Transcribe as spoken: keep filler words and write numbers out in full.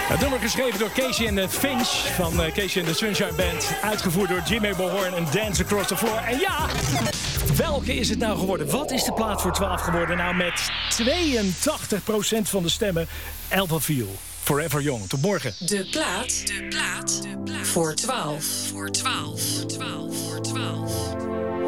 Het nummer geschreven door Casey and the Finch van uh, Casey and the Sunshine Band. Uitgevoerd door Jimmy Bohorn en Dance Across the Floor. En ja, welke is het nou geworden? Wat is de plaat voor twaalf geworden? Nou, met tweeëntachtig procent van de stemmen Alpha Feel. Forever Young. Tot morgen. De plaat, de plaat, de plaat. Voor twaalf. Voor twaalf. twaalf. Voor twaalf.